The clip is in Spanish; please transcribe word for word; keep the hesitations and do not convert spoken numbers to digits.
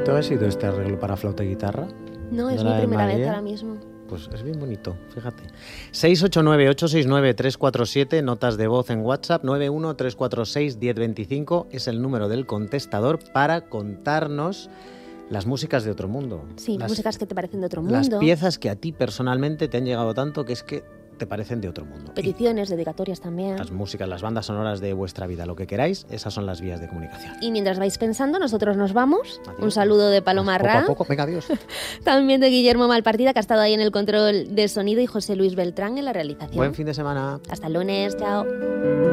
¿Tú has sido este arreglo para flauta y guitarra? No, es ¿De mi la de primera vez María? ahora mismo. Pues es bien bonito, fíjate. seis ocho nueve, ocho seis nueve, tres cuatro siete, notas de voz en WhatsApp, nueve uno tres cuatro seis, uno cero dos cinco es el número del contestador para contarnos las músicas de otro mundo. Sí, las, músicas que te parecen de otro Las mundo. piezas que a ti personalmente te han llegado tanto que es que te parecen de otro mundo. Peticiones, dedicatorias también. Las músicas, las bandas sonoras de vuestra vida, lo que queráis, esas son las vías de comunicación. Y mientras vais pensando, nosotros nos vamos. Adiós. Un saludo de Paloma Poco Ra. a poco, venga, adiós. También de Guillermo Malpartida, que ha estado ahí en el control de sonido, y José Luis Beltrán en la realización. Buen fin de semana. Hasta el lunes, chao.